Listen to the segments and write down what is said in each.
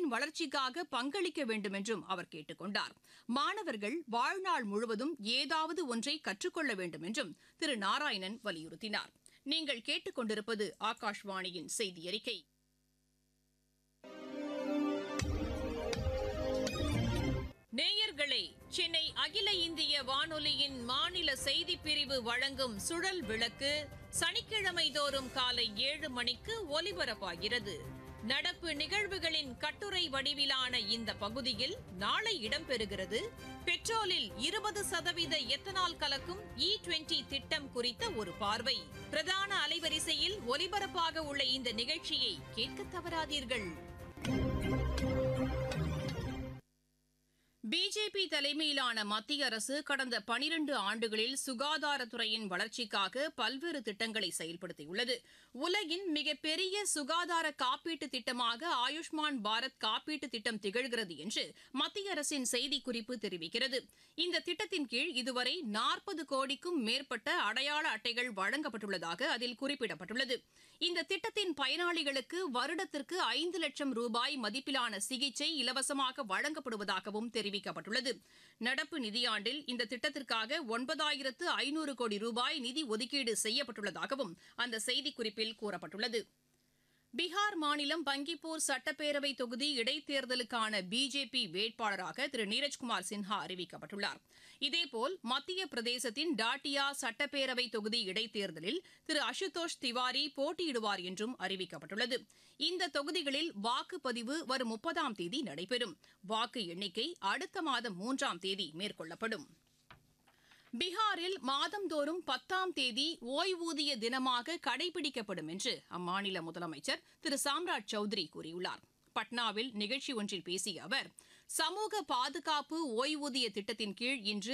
வளர்ச்சிக்காக பங்களிக்க வேண்டும் என்றும் அவர் கேட்டுக் கொண்டார். மாணவர்கள் வாழ்நாள் முழுவதும் ஏதாவது ஒன்றை கற்றுக்கொள்ள வேண்டும் என்றும் திரு நாராயணன் வலியுறுத்தினார். நீங்கள் கேட்டுக் கொண்டிருப்பது ஆகாஷ்வாணியின் செய்தி அறிக்கை. நேயர்களே, சென்னை அகில இந்திய வானொலியின் மாநில செய்திப் பிரிவு வழங்கும் சுழல் விளக்கு சனிக்கிழமை தோறும் காலை 7 மணிக்கு ஒலிபரப்பாகிறது. நடப்பு நிகழ்வுகளின் கட்டுரை வடிவிலான இந்த பகுதியில் நாளை இடம்பெறுகிறது பெட்ரோலில் 20% எத்தனால் கலக்கும் E20 திட்டம் குறித்த ஒரு பார்வை. பிரதான அலைவரிசையில் ஒலிபரப்பாக உள்ள இந்த நிகழ்ச்சியை கேட்க தவறாதீர்கள். பிஜேபி தலைமையிலான மத்திய அரசு கடந்த 12 ஆண்டுகளில் சுகாதாரத்துறையின் வளர்ச்சிக்காக பல்வேறு திட்டங்களை செயல்படுத்தியுள்ளது. உலகின் மிகப்பெரிய சுகாதார காப்பீட்டு திட்டமாக ஆயுஷ்மான் பாரத் காப்பீட்டு திட்டம் திகழ்கிறது என்று மத்திய அரசின் செய்திக்குறிப்பு தெரிவிக்கிறது. இந்த திட்டத்தின் கீழ் இதுவரை 40 கோடிக்கும் மேற்பட்ட அடையாள அட்டைகள் வழங்கப்பட்டுள்ளதாக அதில் குறிப்பிடப்பட்டுள்ளது. இந்த திட்டத்தின் பயனாளிகளுக்கு வருடத்திற்கு 5 லட்சம் ரூபாய் மதிப்பிலான சிகிச்சை இலவசமாக வழங்கப்படுவதாகவும் தெரிவிக்கப்பட்டுள்ளது. நடப்பு நிதியாண்டில் இந்த திட்டத்திற்காக 9500 கோடி ரூபாய் நிதி ஒதுக்கீடு செய்யப்பட்டுள்ளதாகவும் அந்த செய்திக்குறிப்பில் கூறப்பட்டுள்ளது. பீகார் மாநிலம் பங்கிப்பூர் சட்டப்பேரவை தொகுதி இடைத்தேர்தலுக்கான பிஜேபி வேட்பாளராக திரு நீரஜ்குமார் சின்ஹா அறிவிக்கப்பட்டுள்ளார். இதேபோல் மத்திய பிரதேசத்தின் டாட்டியா சட்டப்பேரவை தொகுதி இடைத்தேர்தலில் திரு அசுதோஷ் திவாரி போட்டியிடுவார் என்றும் அறிவிக்கப்பட்டுள்ளது. இந்த தொகுதிகளில் வாக்குப்பதிவு வரும் 30ஆம் தேதி நடைபெறும். வாக்கு எண்ணிக்கை அடுத்த மாதம் 3ஆம் தேதி மேற்கொள்ளப்படும். பீகாரில் மாதந்தோறும் 10ஆம் தேதி ஓய்வூதிய தினமாக கடைபிடிக்கப்படும் என்று அம்மாநில முதலமைச்சர் திரு சாம்ராஜ் சௌத்ரி கூறியுள்ளார். பட்னாவில் நிகழ்ச்சி ஒன்றில் பேசிய அவர், சமூக பாதுகாப்பு ஓய்வூதிய திட்டத்தின் கீழ் இன்று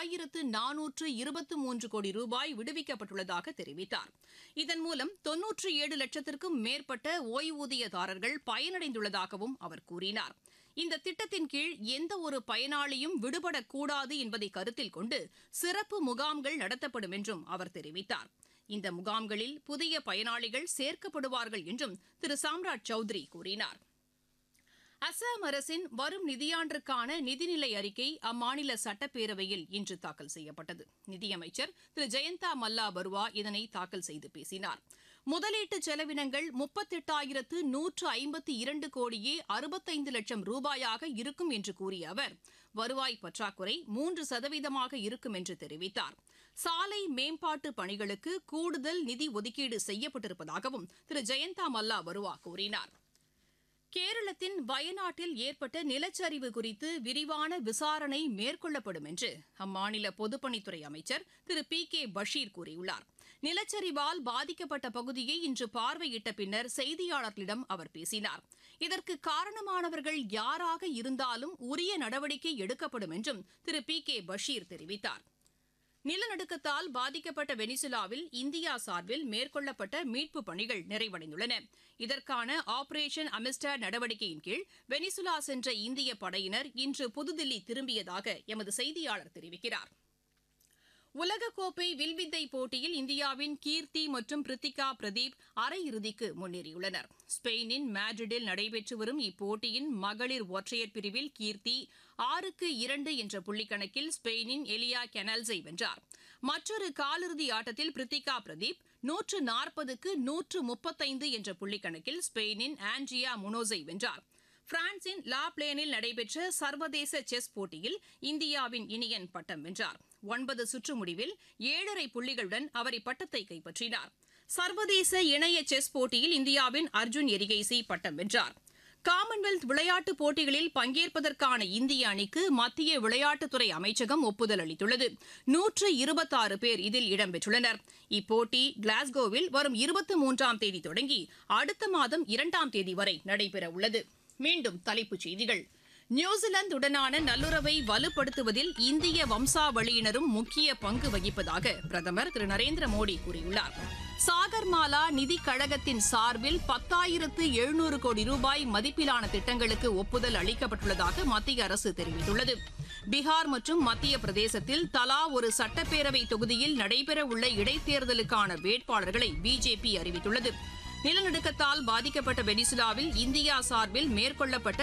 1423 கோடி ரூபாய் விடுவிக்கப்பட்டுள்ளதாக தெரிவித்தார். இதன் மூலம் 97 லட்சத்திற்கும் மேற்பட்ட ஓய்வூதியதாரர்கள் பயனடைந்துள்ளதாகவும் அவர் கூறினார். இந்த திட்டத்தின் கீழ் எந்த ஒரு பயனாளியும் விடுபடக்கூடாது என்பதை கருத்தில் கொண்டு சிறப்பு முகாம்கள் நடத்தப்படும் என்றும் அவர் தெரிவித்தார். இந்த முகாம்களில் புதிய பயனாளிகள் சேர்க்கப்படுவார்கள் என்றும் திரு சாம்ராஜ் சௌத்ரி கூறினார். அசாம் அரசின் வரும் நிதியாண்டிற்கான நிதிநிலை அறிக்கை அம்மாநில சட்டப்பேரவையில் இன்று தாக்கல் செய்யப்பட்டது. நிதியமைச்சர் திரு ஜெயந்தா மல்லா பருவா இதனை தாக்கல் செய்து பேசினார். முதலீட்டு செலவினங்கள் 38,152 கோடியே 65 லட்சம் ரூபாயாக இருக்கும் என்று கூறிய அவர், வருவாய் பற்றாக்குறை 3% இருக்கும் என்று தெரிவித்தார். சாலை மேம்பாட்டு பணிகளுக்கு கூடுதல் நிதி ஒதுக்கீடு செய்யப்பட்டிருப்பதாகவும் திரு ஜெயந்தா மல்லா பருவா கூறினார். கேரளத்தின் வயநாட்டில் ஏற்பட்ட நிலச்சரிவு குறித்து விரிவான விசாரணை மேற்கொள்ளப்படும் என்று அம்மாநில பொதுப்பணித்துறை அமைச்சர் திரு PK பஷீர் கூறியுள்ளார். நிலச்சரிவால் பாதிக்கப்பட்ட பகுதியை இன்று பார்வையிட்ட பின்னர் செய்தியாளர்களிடம் அவர் பேசினார். இதற்கு காரணமானவர்கள் யாராக இருந்தாலும் உரிய நடவடிக்கை எடுக்கப்படும் என்றும் திரு PK பஷீர் தெரிவித்தார். நிலநடுக்கத்தால் பாதிக்கப்பட்ட வெனிசுலாவில் இந்தியா சார்பில் மேற்கொள்ளப்பட்ட மீட்புப் பணிகள் நிறைவடைந்துள்ளன. இதற்கான ஆபரேஷன் அமிஸ்டர் நடவடிக்கையின் கீழ் வெனிசுலா சென்ற இந்திய படையினர் இன்று புதுதில்லி திரும்பியதாக எமது செய்தியாளர் தெரிவிக்கிறார். உலகக்கோப்பை வில்வித்தை போட்டியில் இந்தியாவின் கீர்த்தி மற்றும் பிரித்திகா பிரதீப் அரையிறுதிக்கு முன்னேறியுள்ளனர். ஸ்பெயினின் மேட்ரிடில் நடைபெற்று வரும் இப்போட்டியின் மகளிர் ஒற்றையர் பிரிவில் கீர்த்தி 6-2 என்ற புள்ளிக்கணக்கில் ஸ்பெயினின் எலியா கெனல்ஸை வென்றார். மற்றொரு காலிறுதி ஆட்டத்தில் பிரித்திகா பிரதீப் 140-135 என்ற புள்ளிக்கணக்கில் ஸ்பெயினின் ஆண்ட்ரியா முனோஸை வென்றார். பிரான்சின் லா பிளேனில் நடைபெற்ற சர்வதேச செஸ் போட்டியில் இந்தியாவின் இனியன் பட்டம் வென்றார். 9 சுற்று முடிவில் 7.5 புள்ளிகளுடன் அவர் இப்பட்டத்தை கைப்பற்றினார். சர்வதேச இணைய செஸ் போட்டியில் இந்தியாவின் அர்ஜுன் எரிகைசி பட்டம் வென்றார். காமன்வெல்த் விளையாட்டுப் போட்டிகளில் பங்கேற்பதற்கான இந்திய அணிக்கு மத்திய விளையாட்டுத்துறை அமைச்சகம் ஒப்புதல் அளித்துள்ளது. 126 பேர் இதில் இடம்பெற்றுள்ளனர். இப்போட்டி கிளாஸ்கோவில் வரும் 23ஆம் தேதி தொடங்கி அடுத்த மாதம் 2ஆம் தேதி வரை நடைபெறவுள்ளது. மீண்டும் தலைப்புச் செய்திகள். நியூசிலாந்துடனான நல்லுறவை வலுப்படுத்துவதில் இந்திய வம்சாவளியினரும் முக்கிய பங்கு வகிப்பதாக பிரதமர் திரு நரேந்திர மோடி கூறியுள்ளார். சாகர்மாலா நிதிக் கழகத்தின் சார்பில் 10,700 கோடி ரூபாய் மதிப்பிலான திட்டங்களுக்கு ஒப்புதல் அளிக்கப்பட்டுள்ளதாக மத்திய அரசு தெரிவித்துள்ளது. பீகார் மற்றும் மத்திய பிரதேசத்தில் தலா ஒரு சட்டப்பேரவை தொகுதியில் நடைபெறவுள்ள இடைத்தேர்தலுக்கான வேட்பாளர்களை பிஜேபி அறிவித்துள்ளது. நிலநடுக்கத்தால் பாதிக்கப்பட்ட வெனிசுலாவில் இந்தியா சார்பில் மேற்கொள்ளப்பட்ட